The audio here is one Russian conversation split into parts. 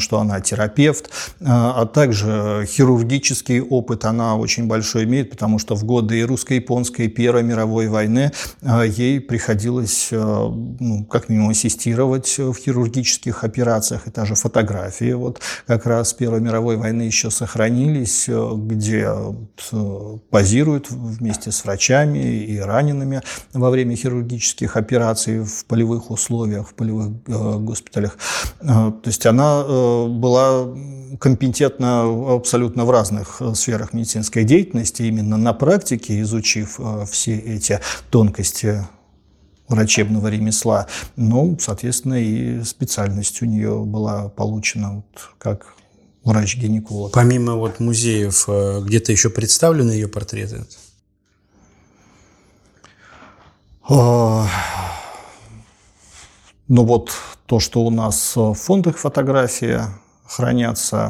что она терапевт, а также хирургический опыт она очень большой имеет, потому что в годы и русско-японской, и Первой мировой войны ей приходилось, как минимум, ассистировать в хирургических операциях, и даже фотографии вот как раз Первой мировой войны еще сохранились, где позируют вместе с врачами и ранеными во время хирургических операций в полевых условиях, в полевых госпиталях. То есть она была компетентна абсолютно в разных сферах медицинской деятельности, именно на практике, изучив все эти тонкости врачебного ремесла, соответственно, и специальность у нее была получена как врач-гинеколог. Помимо музеев, где-то еще представлены ее портреты? То, что у нас в фондах фотографии хранятся,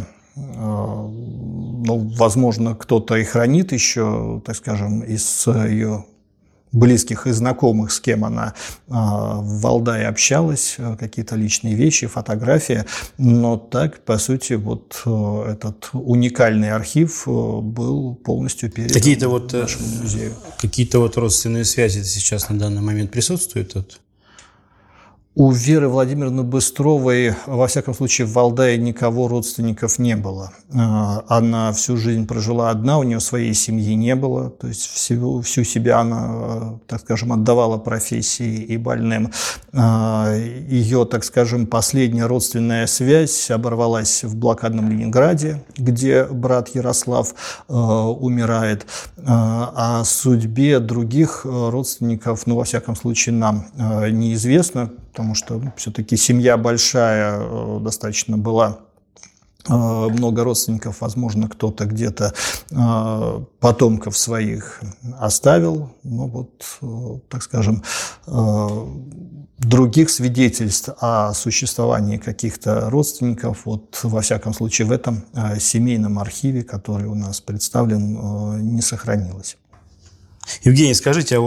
возможно, кто-то и хранит еще, так скажем, из ее близких и знакомых, с кем она в Валдае общалась, какие-то личные вещи, фотографии, но так, по сути, этот уникальный архив был полностью передан нашему музею. Какие-то родственные связи сейчас на данный момент присутствуют? У Веры Владимировны Быстровой, во всяком случае, в Валдае никого родственников не было. Она всю жизнь прожила одна, у нее своей семьи не было. То есть всю себя она, так скажем, отдавала профессии и больным. Ее, так скажем, последняя родственная связь оборвалась в блокадном Ленинграде, где брат Ярослав умирает. О судьбе других родственников, во всяком случае, нам неизвестно, потому что все-таки семья большая, достаточно была, много родственников, возможно, кто-то где-то потомков своих оставил, так скажем, других свидетельств о существовании каких-то родственников, во всяком случае, в этом семейном архиве, который у нас представлен, не сохранилось. Евгений, скажите,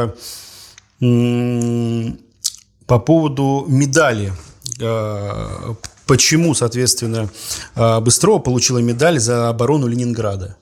по поводу медали, почему, соответственно, Быстрова получила медаль за оборону Ленинграда?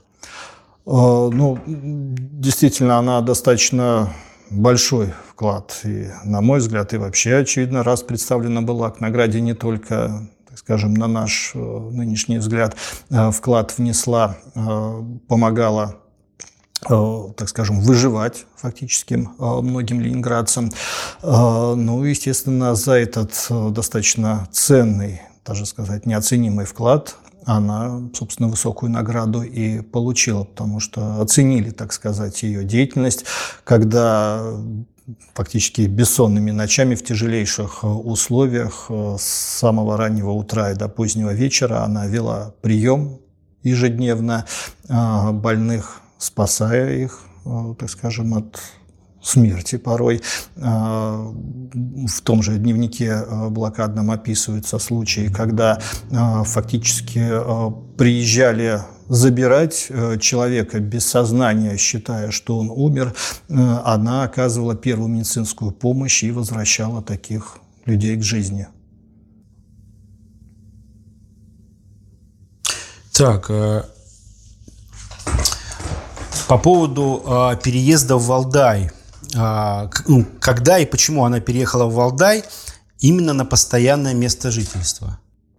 Действительно, она достаточно большой вклад, и, на мой взгляд, и вообще, очевидно, раз представлена была к награде не только, так скажем, на наш нынешний взгляд, вклад внесла, помогала, так скажем, выживать фактически многим ленинградцам. Естественно, за этот достаточно ценный, даже сказать, неоценимый вклад она, собственно, высокую награду и получила, потому что оценили, так сказать, ее деятельность, когда фактически бессонными ночами в тяжелейших условиях с самого раннего утра и до позднего вечера она вела прием ежедневно больных, спасая их, так скажем, от смерти порой. В том же дневнике блокадном описываются случаи, когда фактически приезжали забирать человека без сознания, считая, что он умер. Она оказывала первую медицинскую помощь и возвращала таких людей к жизни. Так, по поводу переезда в Валдай. Когда и почему она переехала в Валдай именно на постоянное место жительства?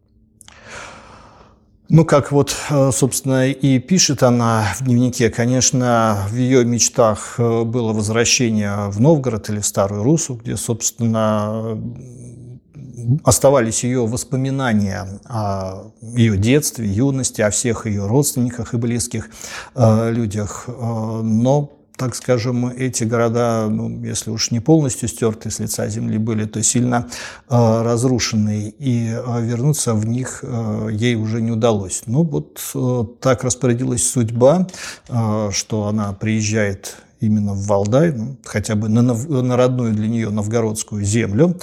Как собственно, и пишет она в дневнике, конечно, в ее мечтах было возвращение в Новгород или в Старую Руссу, где, собственно, оставались ее воспоминания о ее детстве, юности, о всех ее родственниках и близких людях. Но, так скажем, эти города, если уж не полностью стерты с лица земли были, то сильно разрушены, и вернуться в них ей уже не удалось. Так распорядилась судьба, что она приезжает именно в Валдай, хотя бы на родную для нее новгородскую землю.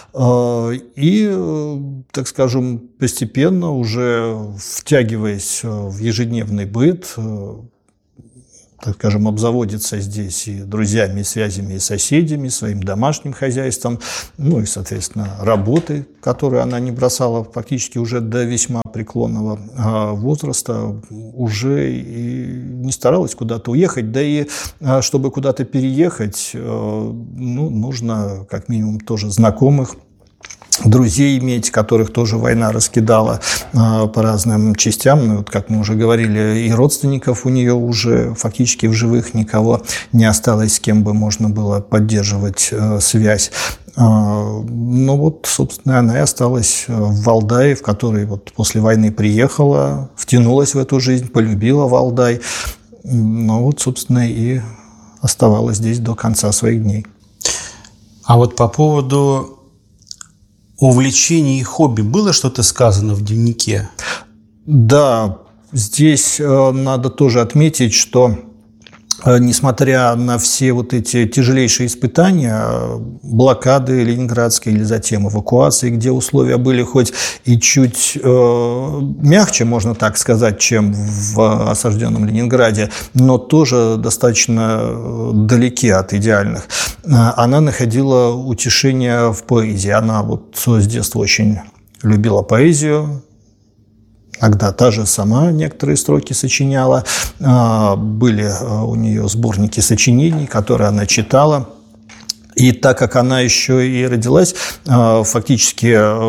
И, так скажем, постепенно, уже втягиваясь в ежедневный быт, так скажем, обзаводится здесь и друзьями, и связями, и соседями, своим домашним хозяйством, ну и, соответственно, работой, которую она не бросала фактически уже до весьма преклонного возраста, уже и не старалась куда-то уехать, да и чтобы куда-то переехать, ну, нужно как минимум тоже знакомых, друзей иметь, которых тоже война раскидала по разным частям. Ну, вот, как мы уже говорили, и родственников у нее уже фактически в живых никого не осталось, с кем бы можно было поддерживать связь. Ну вот, собственно, она и осталась в Валдае, в который вот после войны приехала, втянулась в эту жизнь, полюбила Валдай. Ну вот, собственно, и оставалась здесь до конца своих дней. А вот по поводу увлечений и хобби было что-то сказано в дневнике? Да, здесь надо тоже отметить, что несмотря на все вот эти тяжелейшие испытания, блокады ленинградской или затем эвакуации, где условия были хоть и чуть мягче, можно так сказать, чем в осажденном Ленинграде, но тоже достаточно далеки от идеальных, она находила утешение в поэзии. Она вот с детства очень любила поэзию. Иногда та же сама некоторые строки сочиняла. Были у нее сборники сочинений, которые она читала. И так как она еще и родилась фактически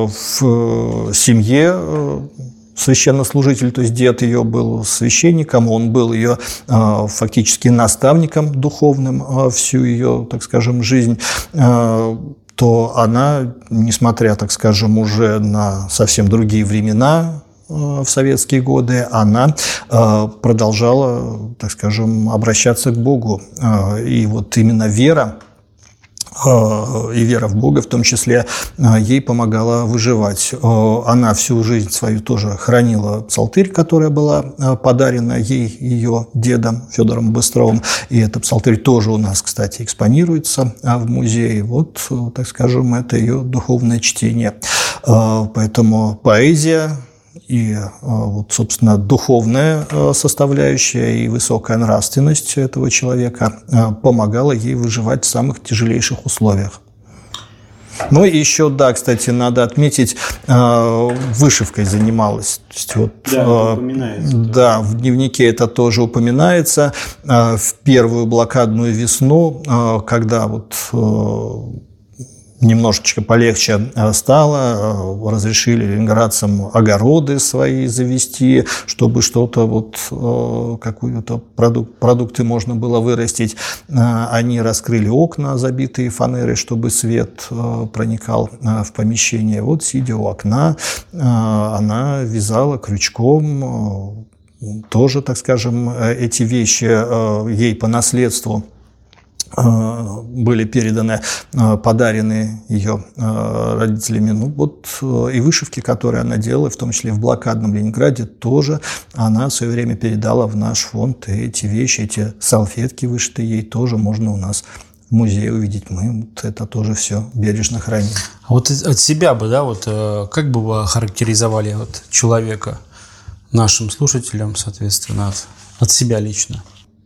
в семье священнослужитель, то есть дед ее был священником, он был ее фактически наставником духовным всю ее, так скажем, жизнь, то она, несмотря, так скажем, уже на совсем другие времена, в советские годы, она продолжала, так скажем, обращаться к Богу. И вот именно вера, и вера в Бога в том числе, ей помогала выживать. Она всю жизнь свою тоже хранила псалтырь, которая была подарена ей ее дедом Федором Быстровым. И этот псалтырь тоже у нас, кстати, экспонируется в музее. Вот, так скажем, это ее духовное чтение. Поэтому поэзия и, вот, собственно, духовная составляющая и высокая нравственность этого человека помогала ей выживать в самых тяжелейших условиях. Ну и еще, да, кстати, надо отметить, вышивкой занималась. То есть, вот, да, упоминается. Да, в дневнике это тоже упоминается. В первую блокадную весну, когда вот немножечко полегче стало, разрешили ленинградцам огороды свои завести, чтобы что-то, вот, какую-то продукты можно было вырастить. Они раскрыли окна, забитые фанерой, чтобы свет проникал в помещение. Вот, сидя у окна, она вязала крючком. Тоже, так скажем, эти вещи ей по наследству были переданы, подарены ее родителями. Ну, вот и вышивки, которые она делала, в том числе в блокадном Ленинграде, тоже она в свое время передала в наш фонд. И эти вещи, эти салфетки вышитые ей тоже можно у нас в музее увидеть. Мы вот это тоже все бережно храним. А вот от себя бы, да, вот как бы вы охарактеризовали вот человека нашим слушателям, соответственно, от себя лично?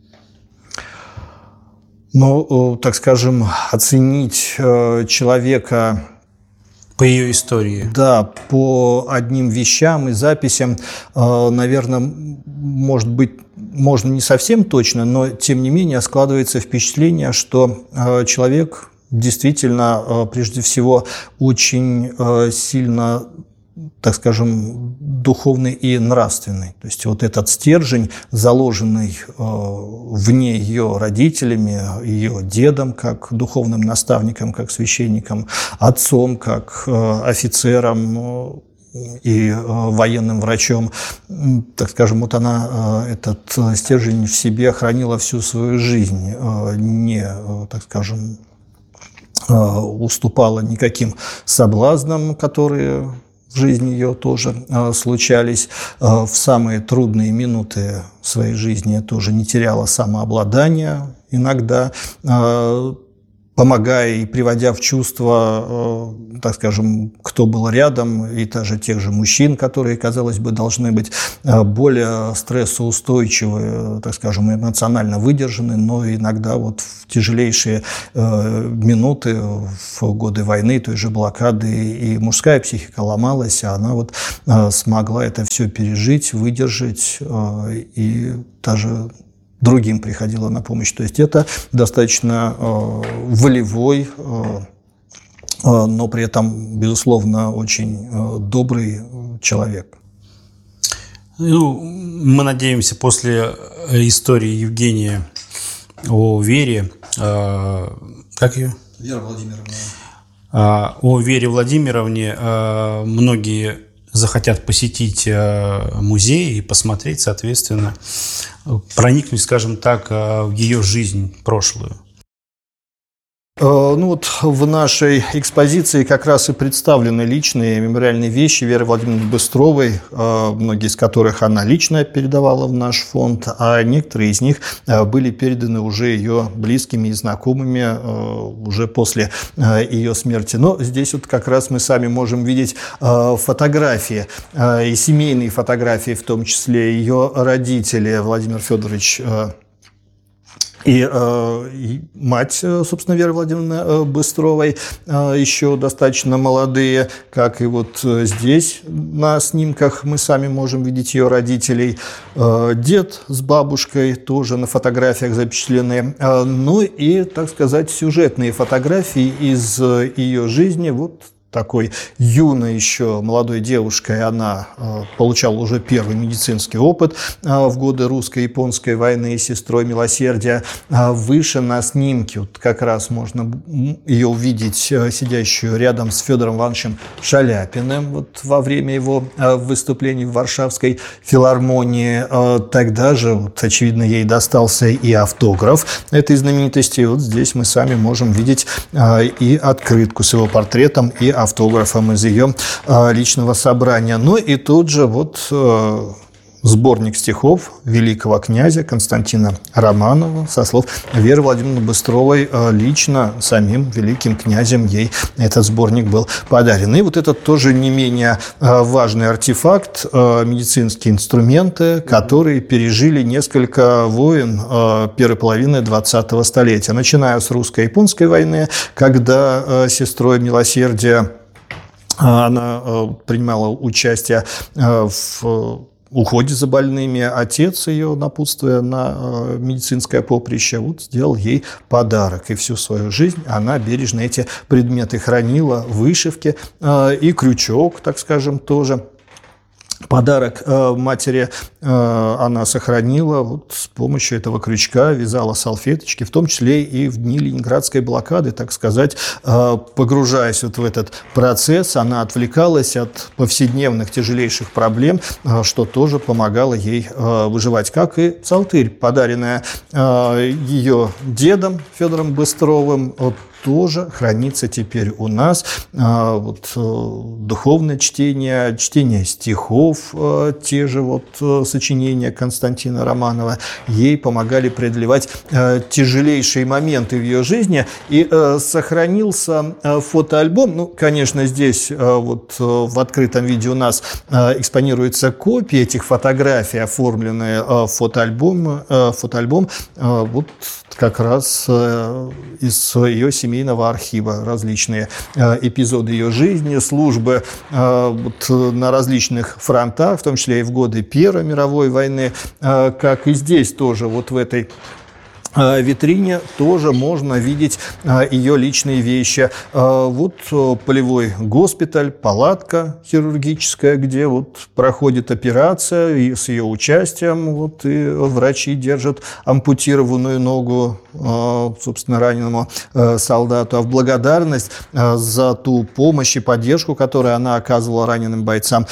Ну, так скажем, оценить человека по ее истории. Да, по одним вещам и записям, наверное, может быть, можно не совсем точно, но тем не менее складывается впечатление, что человек действительно, прежде всего, очень сильно, так скажем, духовный и нравственный. То есть вот этот стержень, заложенный в ней ее родителями, ее дедом как духовным наставником, как священником, отцом как офицером и военным врачом, так скажем, вот она этот стержень в себе хранила всю свою жизнь, не, так скажем, уступала никаким соблазнам, которые в жизни ее тоже случались. В самые трудные минуты своей жизни тоже не теряла самообладания иногда. помогая и приводя в чувство, так скажем, кто был рядом, и даже тех же мужчин, которые, казалось бы, должны быть более стрессоустойчивы, так скажем, эмоционально выдержаны, но иногда вот в тяжелейшие минуты, в годы войны, той же блокады, и мужская психика ломалась, а она вот смогла это все пережить, выдержать и даже другим приходила на помощь. То есть это достаточно волевой, но при этом, безусловно, очень добрый человек. Ну, мы надеемся, после истории Евгения о Вере, как ее? Вера Владимировна. О Вере Владимировне многие захотят посетить музей и посмотреть, соответственно, проникнуть, скажем так, в ее жизнь прошлую. Ну вот в нашей экспозиции как раз и представлены личные мемориальные вещи Веры Владимировны Быстровой, многие из которых она лично передавала в наш фонд, а некоторые из них были переданы уже ее близкими и знакомыми уже после ее смерти. Но здесь вот как раз мы сами можем видеть фотографии, и семейные фотографии, в том числе ее родители Владимир Федорович и мать, собственно, Веры Владимировны Быстровой, еще достаточно молодые, как и вот здесь на снимках мы сами можем видеть ее родителей. Дед с бабушкой тоже на фотографиях запечатлены. Ну и, так сказать, сюжетные фотографии из ее жизни. Вот такой юной еще молодой девушкой она получала уже первый медицинский опыт в годы русско-японской войны с сестрой милосердия. Выше на снимке вот как раз можно ее увидеть сидящую рядом с Федором Ивановичем Шаляпиным вот во время его выступлений в Варшавской филармонии. Тогда же, вот, очевидно, ей достался и автограф этой знаменитости. Вот здесь мы сами можем видеть и открытку с его портретом, и автографом из ее личного собрания. Ну и тут же вот сборник стихов великого князя Константина Романова со слов Веры Владимировны Быстровой, лично самим великим князем ей этот сборник был подарен. И вот этот тоже не менее важный артефакт, медицинские инструменты, которые пережили несколько войн первой половины 20-го столетия, начиная с русско-японской войны, когда сестрой милосердия она принимала участие в уходе за больными. Отец ее, напутствуя на медицинское поприще, вот сделал ей подарок. И всю свою жизнь она бережно эти предметы хранила, вышивки и крючок, так скажем, тоже. Подарок матери она сохранила вот с помощью этого крючка, вязала салфеточки, в том числе и в дни Ленинградской блокады, так сказать, погружаясь вот в этот процесс, она отвлекалась от повседневных тяжелейших проблем, что тоже помогало ей выживать, как и псалтырь, подаренная ее дедом Федором Быстровым, тоже хранится теперь у нас. Вот, духовное чтение, чтение стихов, те же вот сочинения Константина Романова, ей помогали преодолевать тяжелейшие моменты в ее жизни. И сохранился фотоальбом. Ну, конечно, здесь вот в открытом виде у нас экспонируется копия этих фотографий, оформленные в фотоальбом вот как раз из ее семейного архива, различные эпизоды ее жизни, службы вот на различных фронтах, в том числе и в годы Первой мировой войны, как и здесь тоже вот в этой витрине тоже можно видеть ее личные вещи. Вот полевой госпиталь, палатка хирургическая, где вот проходит операция, и с ее участием вот и врачи держат ампутированную ногу, собственно, раненому солдату. А в благодарность за ту помощь и поддержку, которую она оказывала раненым бойцам,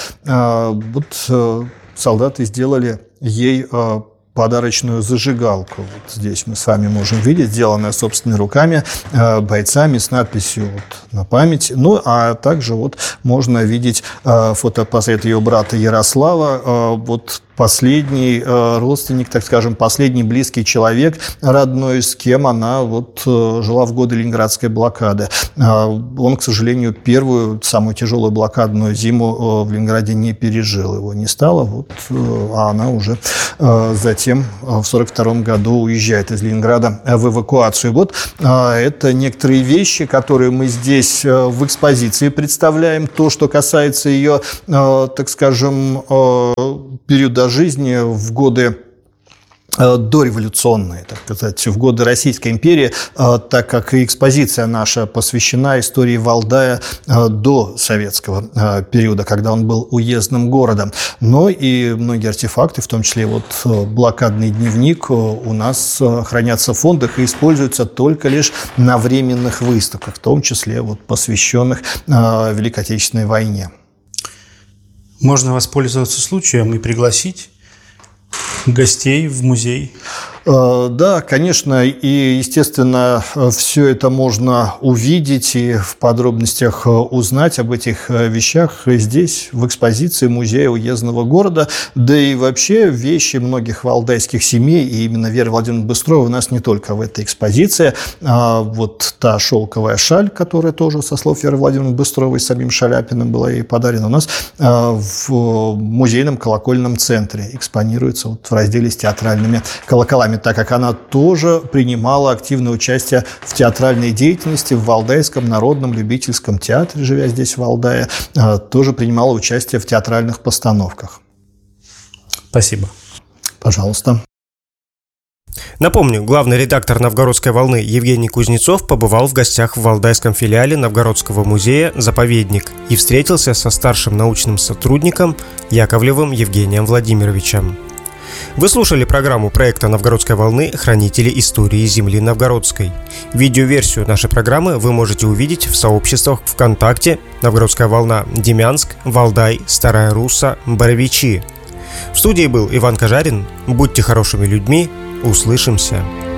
вот солдаты сделали ей подарочную зажигалку. Вот здесь мы с вами можем видеть, сделанная собственными руками бойцами с надписью вот на память. Ну, а также вот можно видеть фотопортрет ее брата Ярослава, вот последний родственник, так скажем, последний близкий человек, родной, с кем она вот жила в годы Ленинградской блокады. Он, к сожалению, первую, самую тяжелую блокадную зиму в Ленинграде не пережил. Его не стало, вот, а она уже затем в 1942 году уезжает из Ленинграда в эвакуацию. Вот это некоторые вещи, которые мы здесь в экспозиции представляем. То, что касается ее, так скажем, периода жизни в годы дореволюционные, так сказать, в годы Российской империи, так как и экспозиция наша посвящена истории Валдая до советского периода, когда он был уездным городом. Но и многие артефакты, в том числе вот блокадный дневник, у нас хранятся в фондах и используются только лишь на временных выставках, в том числе вот посвященных Великой Отечественной войне. Можно воспользоваться случаем и пригласить гостей в музей? Да, конечно, и, естественно, все это можно увидеть и в подробностях узнать об этих вещах здесь, в экспозиции Музея уездного города. Да и вообще вещи многих валдайских семей, и именно Веры Владимировны Быстровой у нас не только в этой экспозиции. Вот та шелковая шаль, которая тоже, со слов Веры Владимировны Быстровой, самим Шаляпиным была ей подарена, у нас в музейном колокольном центре экспонируется вот в разделе с театральными колоколами, так как она тоже принимала активное участие в театральной деятельности в Валдайском народном любительском театре, живя здесь, в Валдае, тоже принимала участие в театральных постановках. Спасибо. Пожалуйста. Напомню, главный редактор «Новгородской волны» Евгений Кузнецов побывал в гостях в Валдайском филиале Новгородского музея «Заповедник» и встретился со старшим научным сотрудником Яковлевым Евгением Владимировичем. Вы слушали программу проекта «Новгородской волны. Хранители истории земли новгородской». Видеоверсию нашей программы вы можете увидеть в сообществах ВКонтакте «Новгородская волна. Демянск», «Валдай», «Старая Русса», «Боровичи». В студии был Иван Кажарин. Будьте хорошими людьми. Услышимся.